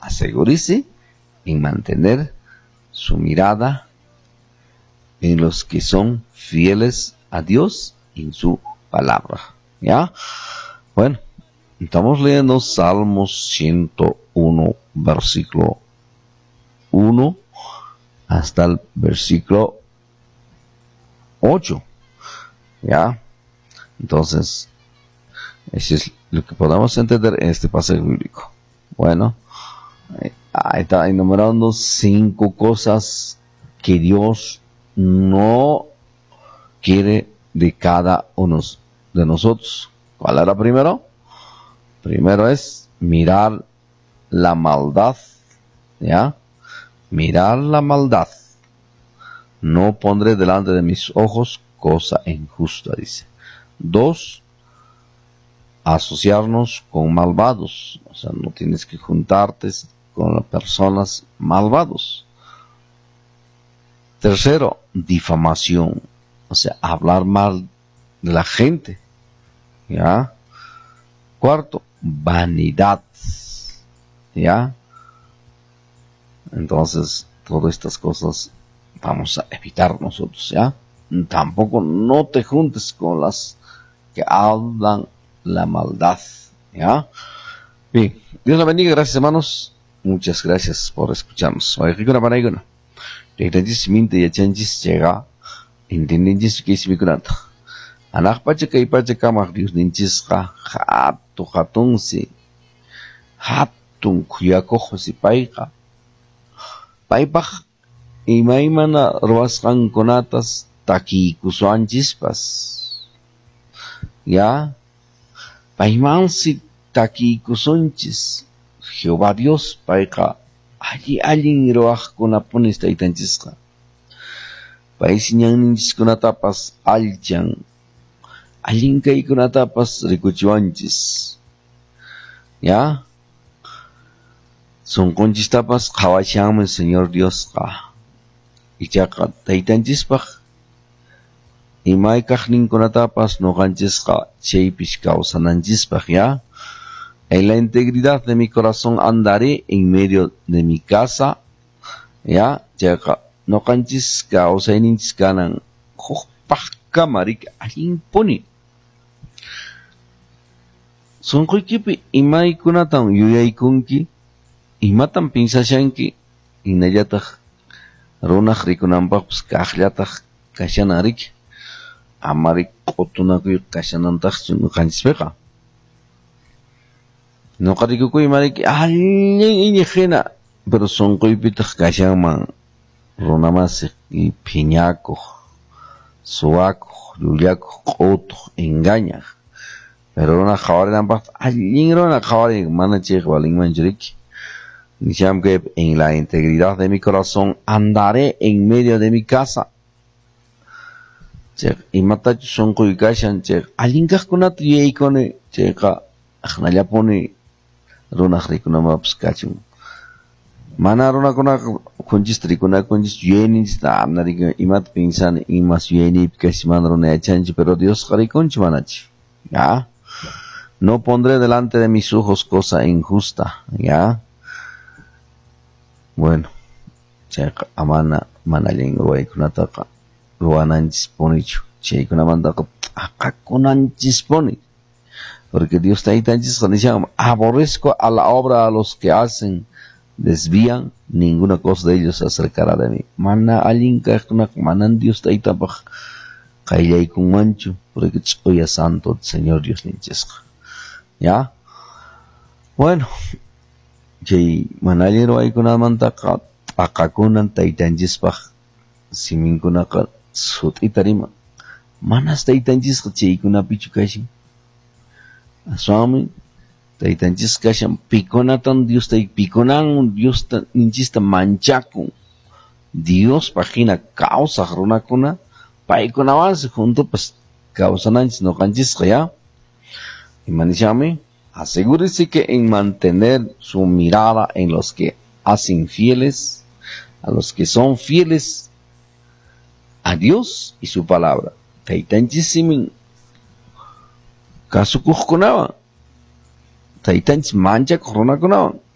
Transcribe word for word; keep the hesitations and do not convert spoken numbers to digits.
asegúrese en mantener su mirada en los que son fieles a Dios y en su palabra. ¿Ya? Bueno, estamos leyendo Salmos ciento uno, versículo uno hasta el versículo ocho. ¿Ya? Entonces, eso es lo que podemos entender en este pasaje bíblico. Bueno, ahí está enumerando cinco cosas que Dios no quiere de cada uno de nosotros. ¿Cuál era primero? Primero es mirar la maldad, ¿ya? Mirar la maldad. No pondré delante de mis ojos cosa injusta, dice. Dos, asociarnos con malvados. O sea, no tienes que juntarte con las personas malvados. Tercero, difamación. O sea, hablar mal de la gente. ¿Ya? Cuarto, vanidad. ¿Ya? Entonces, todas estas cosas vamos a evitar nosotros, ¿ya? Tampoco no te juntes con las que hablan la maldad, ¿ya? Bien, Dios la bendiga, gracias hermanos, muchas gracias por escucharnos. Llega, entendinjis que es mi curata. Anak pacha que pacha kamak Dios ninjis ka hatu hatun si hatun kuyako si paika paipach imaymana ruasqan konatas taki kusuanchispas, ya paymansi taki kusunchis Jehová Dios payqa alli allin ruwaqkunapunis taytanchisqa paysi ñanninchis alchan allin kaykunatapas rikuchiwanchis, ya sunqunchistapas qhawachanmi Señor Diosqa ichaqa taytanchispaq imay kaqninkunatapas nuqanchisqa chaypish kawsananchispaq, ya. En la integridad de mi corazón andaré en medio de mi casa, ya. Chayqa nuqanchis kawsayninchis kanan hukpaq kamarik allinpuni. Sunquykipi imaykunatan yuyaykunki, imatan pinsashanki, hinallataq runaq rikunanpaqpas kaqllataq kashanarik, amarik q'utunakuy kashanantaqchu nuqanchispiqa. Nuqa rikukuy mariki allin iñiqhina, pero sunquypitaq kashanman runamasiq phiñakuq, suwakuq, llullakuq, q'utuq, engañaq. Pero runa qhawarinanpaqta allin runa qhawarin mana chayqa valinmanchu. En la integridad de mi corazón andaré en medio de mi casa. Y matachu sonqoy kashan che alinkaqkunata yuyaykuni chayqa aqnallapuni runaq rikunamapas kachun. Mana runakunaqa qunchista rikunakunchis yuyayninchista amna imata pinsani imas yuyayniypi kashi mana runa yachanchu, pero Diosqa rikunchu manachu, ya. No pondré delante de mis ojos cosa injusta, ya. Bueno, chayqa amana manallin ruwaykunataqa ruwananchispunichu, chaykunamantaqa t'aqakunanchispuni, porque Dios taytanchisqa nishan aborrezco a la obra a los que hacen, desvían, ninguna cosa de ellos se acercará de mí. Mana allin kaqkunaqa manan Dios taytapaq qayllaykunmanchu, porque ch'uya santo Señor Dios ninchisqa, ya. Bueno, chay manallin ruwaykunamantaqa t'aqakunan taytanchispaq siminkunaqa sut'ita rima, manas taytanchisqa chaykunapichu kashan. Aswami taytanchis kashan pikunatan Dios tay pikunan Dios ninchista manchakun, Dios pagina kawsaq runakuna paykunawansi juntupas kawsananchis nuqanchisqa, ya. Imanishami, asegúrese que en mantener su mirada en los que hacen fieles, a los que son fieles a Dios y su palabra. Taytanchis simin kasukuqkunawan, taytanchis manchakuq runakunawan